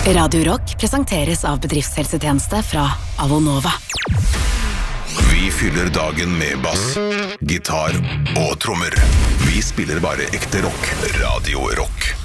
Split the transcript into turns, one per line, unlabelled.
Radio Rock presenteres av bedriftshelsetjeneste fra Avonova.
Vi fyller dagen med bass, gitar og trommer. Vi spiller bare ekte rock. Radio Rock.